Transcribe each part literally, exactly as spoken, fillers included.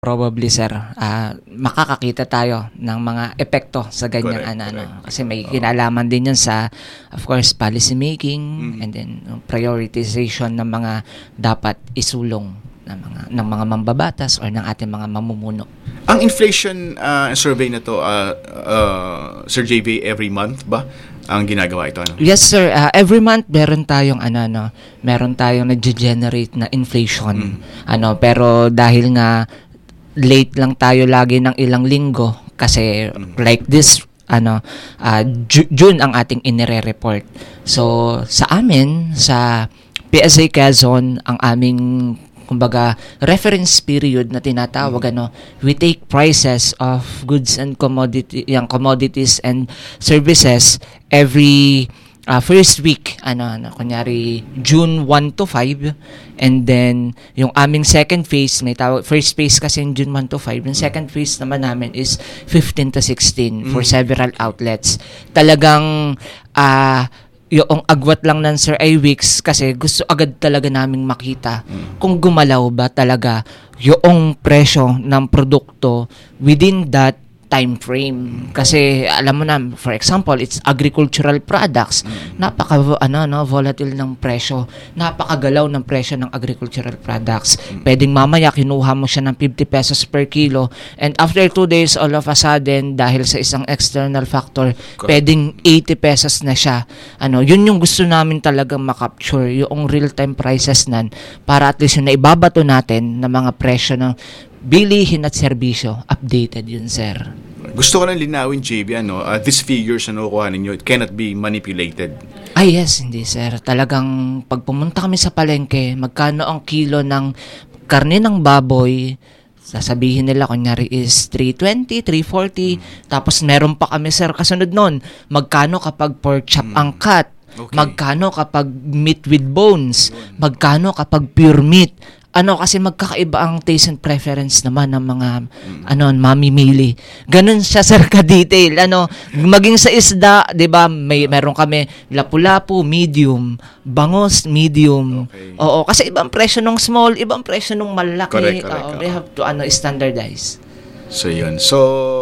Probably sir, ah, makakakita tayo ng mga epekto sa ganyang Correct, ano, ano. correct. Kasi may Oo. kinalaman din yan sa, of course, policy making Mhm. and then uh, prioritization ng mga dapat isulong ng mga ng mga mambabatas or ng ating mga mamumuno. Ang inflation uh, survey na to, uh, uh, Sir J V, every month ba ang ginagawa ito? Ano? Yes sir, Ah, every month meron tayong ano ano, meron tayong nag-generate na inflation. Ano, pero dahil nga late lang tayo lagi ng ilang linggo kasi like this ano ah, Ju- June ang ating inire-report. So sa amin sa P S A Quezon ang aming kumbaga reference period na tinatawag ano, we take prices of goods and commodity yung commodities and services every uh, first week ano, ano kunyari June one to five, and then yung aming second phase may tawag first phase kasi yung June one to five, yung second phase naman namin is fifteen to sixteen for several outlets. Talagang ah yung agwat lang ng Sir ay weeks kasi gusto agad talaga naming makita kung gumalaw ba talaga yung presyo ng produkto within that time frame. Kasi alam mo na, for example, it's agricultural products. Napaka ano no, volatile ng presyo. Napakagalaw ng presyo ng agricultural products. Pwedeng mamaya kinuha mo siya ng fifty pesos per kilo, and after two days all of a sudden dahil sa isang external factor, pwedeng eighty pesos na siya. Ano, yun yung gusto namin talagang makapture, yung real-time prices nan, para at least yung naibabato natin na mga presyo ng bilihin at serbisyo, updated yun, sir. Gusto ko lang linawin, J V, ano, uh, these figures na nakukuha ninyo, it cannot be manipulated. Ay, yes, hindi, sir. Talagang pag pumunta kami sa palengke, magkano ang kilo ng karne ng baboy, sasabihin nila, kunyari is three twenty, three forty, tapos meron pa kami, sir, kasunod nun, magkano kapag pork chop ang cut, Okay. magkano kapag meat with bones, magkano kapag pure meat. Ano, kasi magkakaiba ang taste and preference naman ng mga ano mamimili. Ganun siya sir ka-detail. Ano, maging sa isda, 'di ba? May meron kami lapu-lapu, medium, bangos, medium. Okay. Oo, kasi ibang presyo ng small, ibang presyo ng malaki. Correct, correct, Oo, oo. we have to ano standardize. So, yun. So,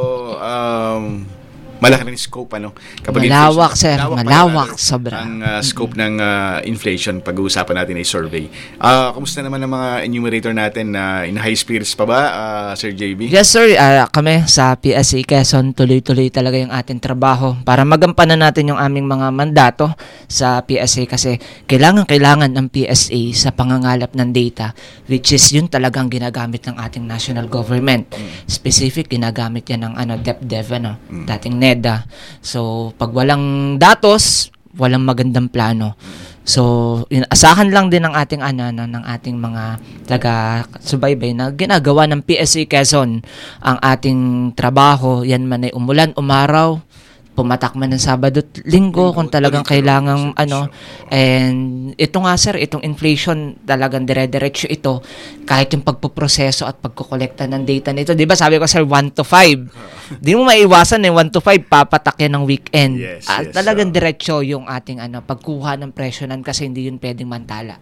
um, malaki rin scope, ano? Kapag Malawak, inflation- sir. pala, Malawak, ano, sobra. Ang uh, scope ng uh, inflation, pag-uusapan natin ay survey. Uh, kamusta naman ang mga enumerator natin na in high spirits pa ba, uh, Sir J B? Yes sir, Ah, kami sa P S A Quezon tuloy-tuloy talaga yung ating trabaho para magampanan natin yung aming mga mandato sa P S A, kasi kailangan-kailangan ng P S A sa pangangalap ng data, which is yun talagang ginagamit ng ating national government. Specific, ginagamit yan ng ano, DepDev, ano, dating NEDA. So, pag walang datos, walang magandang plano. So, yun, asahan lang din ng ating ano, ano ng ating mga taga-subaybay na ginagawa ng P S A Quezon ang ating trabaho. Yan man ay umulan, umaraw, pumatak man ng Sabado at Linggo kung talagang kailangang ano. And ito nga sir, itong inflation talagang dire-diretso ito kahit yung pagpoproseso at pagkokolekta ng data nito. 'Di ba sabi ko sir one to five. Di mo maiwasan eh one to five papatak yan ng weekend. Yes, Ah, yes, talagang so- diretso yung ating ano pagkuha ng presyo nan kasi hindi yun pwedeng mantala.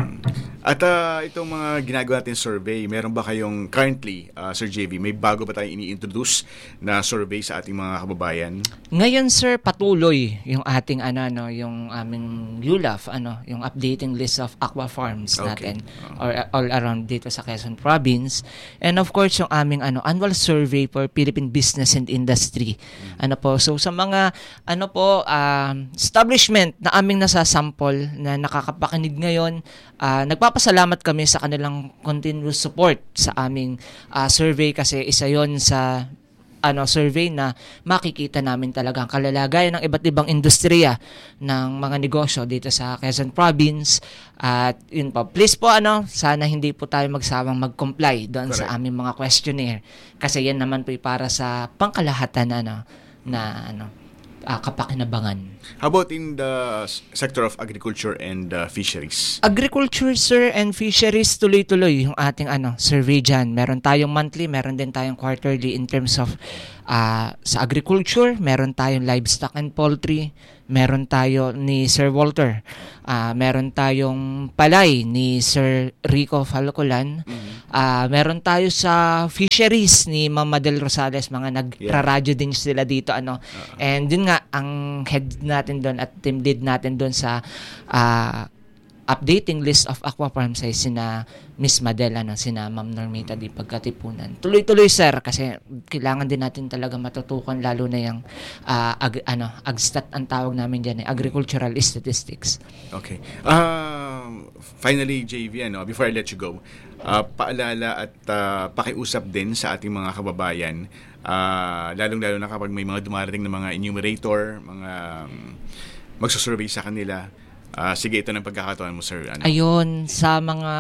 At uh, itong mga ginagawa natin survey, meron ba kayong currently, uh, Sir J V, may bago ba tayong ini-introduce na survey sa ating mga kababayan? Ngayon sir, patuloy yung ating ano ano, yung aming U L A F, ano, yung updating list of aqua farms Okay. natin or uh, all around dito sa Quezon Province. And of course, yung aming ano annual survey for Philippine business and industry. Ano po, so sa mga ano po um, establishment na aming nasasample na nakakapakinig ngayon, uh, nagpapasalamat kami sa kanilang continuous support sa aming uh, survey, kasi isa yon sa ano survey na makikita namin talaga ang kalalagayan ng iba't ibang industriya ng mga negosyo dito sa Quezon Province. At yun po, please po ano, sana hindi po tayo magsawang mag-comply doon sa Correct. aming mga questionnaire, kasi yan naman po ay para sa pangkalahatan ano, na ano ah, kapakinabangan. How about in the s- sector of agriculture and uh, fisheries? Agriculture, sir, and fisheries, tuloy-tuloy yung ating ano survey dyan. Meron tayong monthly, meron din tayong quarterly in terms of uh, sa agriculture, meron tayong livestock and poultry, meron tayo ni Sir Walter, uh, meron tayong palay ni Sir Rico Falcolan, mm-hmm. uh, meron tayo sa fisheries ni Ma'am Madel Rosales, mga nagra-radyo din sila dito, ano. Uh-huh. And yun nga, ang head natin doon at team lead natin doon sa uh, updating list of aqua farms ay sina Miss Madel, ano, sina Ma'am Normita di Pagkatipunan. Tuloy-tuloy, sir, kasi kailangan din natin talaga matutukan, lalo na yung uh, ag, ano, agstat ang tawag namin dyan, eh, agricultural statistics. Okay. Uh, finally, J V, ano, before I let you go, uh, paalala at uh, pakiusap din sa ating mga kababayan, uh, lalong-lalo na kapag may mga dumarating na mga enumerator, mga um, magsusurvey sa kanila. Uh, sige, ito ng pagkakataon mo, sir. Ano? Ayun, sa mga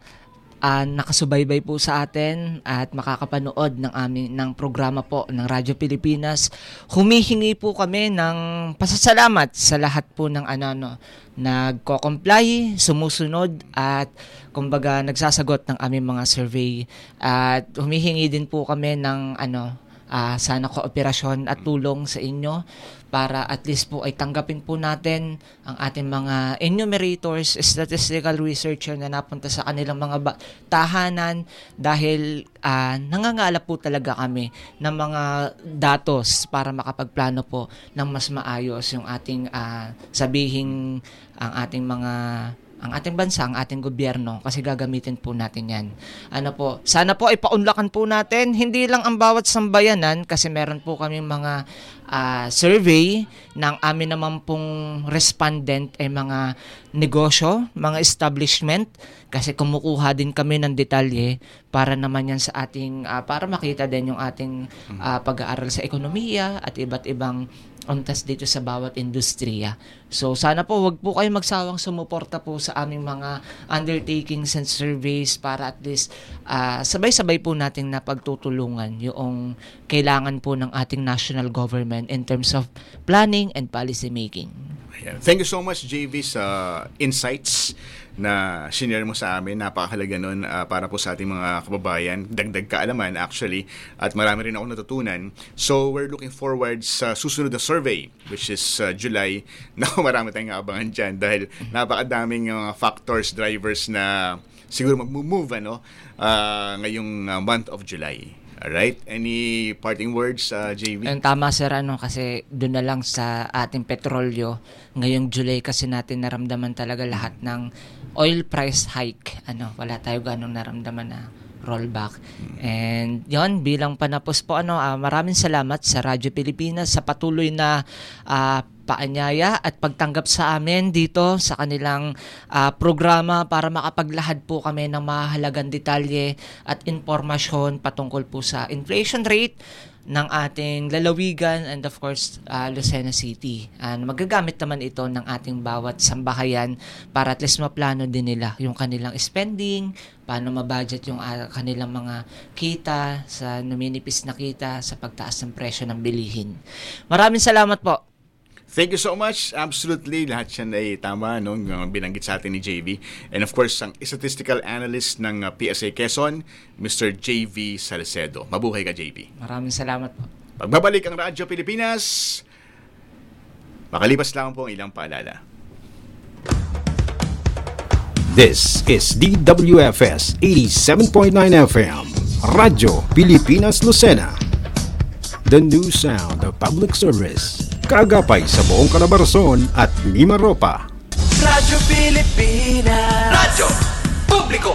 uh, nakasubaybay po sa atin at makakapanood ng aming ng programa po ng Radyo Pilipinas, humihingi po kami ng pasasalamat sa lahat po ng ano, ano nagko-comply, sumusunod at kumbaga nagsasagot ng aming mga survey, at humihingi din po kami ng ano uh, sana kooperasyon at tulong sa inyo para at least po ay tanggapin po natin ang ating mga enumerators, statistical researcher na napunta sa kanilang mga ba- tahanan, dahil uh, nangangalap po talaga kami ng mga datos para makapagplano po ng mas maayos yung ating uh, sabihing ang ating mga ang ating bansa, ang ating gobyerno, kasi gagamitin po natin yan. Ano po, sana po ay paunlakan po natin, hindi lang ang bawat sambayanan, kasi meron po kaming mga uh, survey ng amin naman pong respondent ay mga negosyo, mga establishment, kasi kumukuha din kami ng detalye para naman yan sa ating, uh, para makita din yung ating uh, pag-aaral sa ekonomiya at iba't ibang ontas dito sa bawat industriya. So sana po wag po kayo magsawang sumuporta po sa aming mga undertakings and surveys para at least uh, sabay-sabay po nating napagtutulungan yung kailangan po ng ating national government in terms of planning and policy making. Thank you so much, J V, sa insights na sinare mo sa amin. Napakahalaga nun uh, para po sa ating mga kababayan. Dagdag kaalaman actually, at marami rin ako natutunan. So we're looking forward sa susunod na survey, which is uh, July. Naku, marami tayong abangan dyan dahil napakadaming uh, factors, drivers na siguro mag-move ano, uh, ngayong uh, month of July. Alright, any parting words, uh, J V? And tama, sir, ano, kasi doon na lang sa ating petrolyo, ngayong July kasi natin naramdaman talaga lahat ng oil price hike. Ano, wala tayo ganong naramdaman na rollback. And yon, bilang panapos po, ano, uh, maraming salamat sa Radyo Pilipinas sa patuloy na uh, paanyaya at pagtanggap sa amin dito sa kanilang uh, programa para makapaglahad po kami ng mahalagang detalye at impormasyon patungkol po sa inflation rate ng ating lalawigan and of course uh, Lucena City. And magagamit naman ito ng ating bawat sambahayan para at least maplano din nila yung kanilang spending, paano mabudget yung uh, kanilang mga kita sa numinipis na kita sa pagtaas ng presyo ng bilihin. Maraming salamat po. Thank you so much. Absolutely. Lahat yan ay tama, no? Binanggit sa atin ni J V. And of course, ang statistical analyst ng uh, P S A Quezon, Mister J V Salcedo. Mabuhay ka, J V. Maraming salamat po. Pagbabalik ang Radyo Pilipinas, makalipas lang po ang ilang paalala. This is D W F S eighty-seven point nine F M, Radyo Pilipinas Lucena. The new sound of public service. Kaagapay sa buong Calabarzon at Mimaropa. Radyo Pilipinas. Radyo Publiko.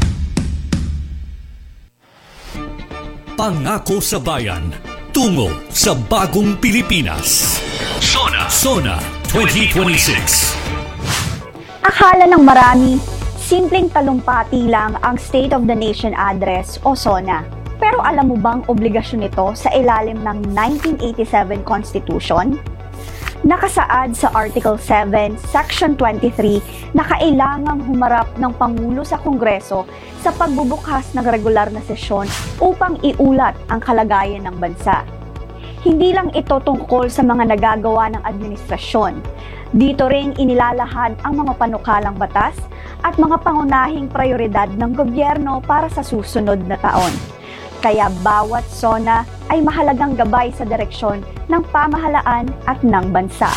Pangako sa bayan, tungo sa bagong Pilipinas. Sona. Sona twenty twenty-six. Akala ng marami, simpleng talumpati lang ang State of the Nation Address o SONA. Pero alam mo bang obligasyon ito sa ilalim ng nineteen eighty-seven Constitution? Nakasaad sa Article seven, Section twenty-three na kailangang humarap ng Pangulo sa Kongreso sa pagbubukas ng regular na sesyon upang iulat ang kalagayan ng bansa. Hindi lang ito tungkol sa mga nagagawa ng administrasyon. Dito ring inilalahad ang mga panukalang batas at mga pangunahing prioridad ng gobyerno para sa susunod na taon. Kaya bawat SONA ay mahalagang gabay sa direksyon ng pamahalaan at ng bansa.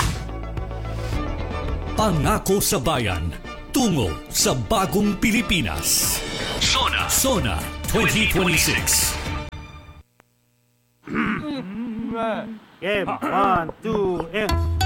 Pangako sa bayan, tungo sa bagong Pilipinas. Sona, Sona twenty twenty-six. Game, one, two, and...